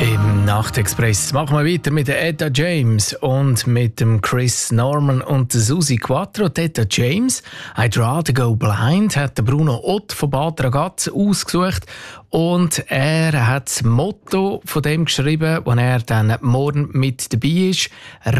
Im Nachtexpress machen wir weiter mit der Etta James und mit dem Chris Norman und der Susi Quattro. Die Etta James, «I'd rather go blind», hat der Bruno Ott von Bad Ragaz ausgesucht und er hat das Motto von dem geschrieben, als er dann morgen mit dabei ist.